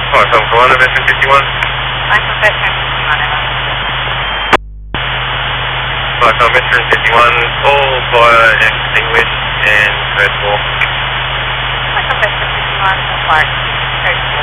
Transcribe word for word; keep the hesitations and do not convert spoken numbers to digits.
Welcome, Commander, Veteran fifty-one. Welcome, Veteran fifty-one, Emma. Welcome, Veteran fifty-one, all fire extinguished and code four. Welcome, Veteran fifty-one, all fire extinguished, code four.